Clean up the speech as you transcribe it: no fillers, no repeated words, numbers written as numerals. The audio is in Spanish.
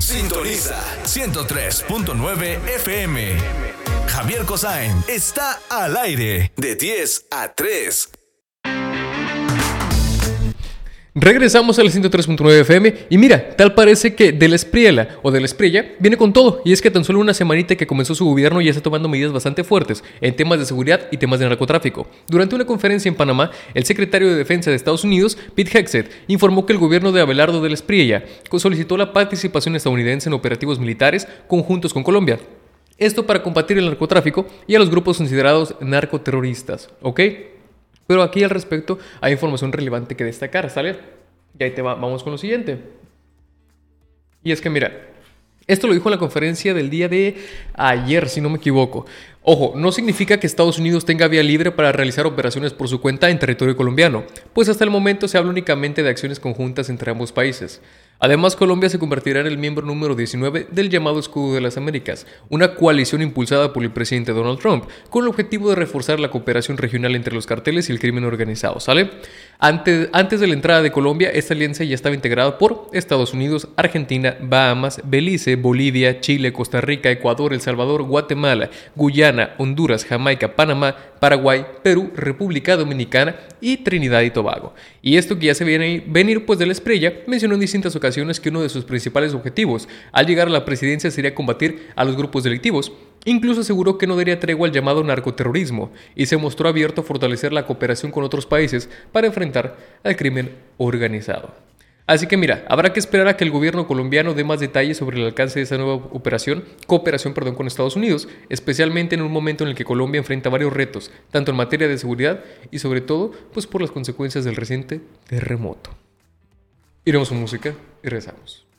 Sintoniza 103.9 FM. Javier Cosain está al aire de 10 a 3. Regresamos a la 103.9 FM y mira, tal parece que de la Espriella o de la Espriella viene con todo, y es que tan solo una semanita que comenzó su gobierno ya está tomando medidas bastante fuertes en temas de seguridad y temas de narcotráfico. Durante una conferencia en Panamá, el secretario de Defensa de Estados Unidos, Pete Hegseth, informó que el gobierno de Abelardo de la Espriella solicitó la participación estadounidense en operativos militares conjuntos con Colombia. Esto para combatir el narcotráfico y a los grupos considerados narcoterroristas, ¿ok? Pero aquí al respecto hay información relevante que destacar, ¿sale? Y ahí vamos con lo siguiente. Y es que mira, esto lo dijo en la conferencia del día de ayer, si no me equivoco. Ojo, no significa que Estados Unidos tenga vía libre para realizar operaciones por su cuenta en territorio colombiano, pues hasta el momento se habla únicamente de acciones conjuntas entre ambos países. Además, Colombia se convertirá en el miembro número 19 del llamado Escudo de las Américas, una coalición impulsada por el presidente Donald Trump, con el objetivo de reforzar la cooperación regional entre los carteles y el crimen organizado, ¿sale? Antes de la entrada de Colombia, esta alianza ya estaba integrada por Estados Unidos, Argentina, Bahamas, Belice, Bolivia, Chile, Costa Rica, Ecuador, El Salvador, Guatemala, Guyana, Honduras, Jamaica, Panamá, Paraguay, Perú, República Dominicana y Trinidad y Tobago. Y esto que ya se viene venir pues de la Espriella, mencionó en distintas ocasiones que uno de sus principales objetivos al llegar a la presidencia sería combatir a los grupos delictivos. Incluso aseguró que no daría tregua al llamado narcoterrorismo y se mostró abierto a fortalecer la cooperación con otros países para enfrentar al crimen organizado. Así que mira, habrá que esperar a que el gobierno colombiano dé más detalles sobre el alcance de esta nueva cooperación con Estados Unidos, especialmente en un momento en el que Colombia enfrenta varios retos, tanto en materia de seguridad y sobre todo pues por las consecuencias del reciente terremoto. Iremos a música y regresamos.